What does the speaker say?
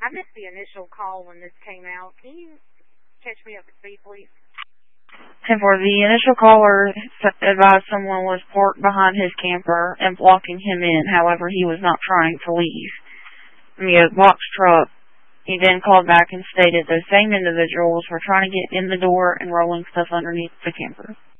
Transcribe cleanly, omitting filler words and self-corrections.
I missed the initial call when this came out. Can you catch me up to speed, please? 10-4, the initial caller advised someone was parked behind his camper and blocking him in. However, he was not trying to leave via box truck. He then called back and stated those same individuals were trying to get in the door and rolling stuff underneath the camper.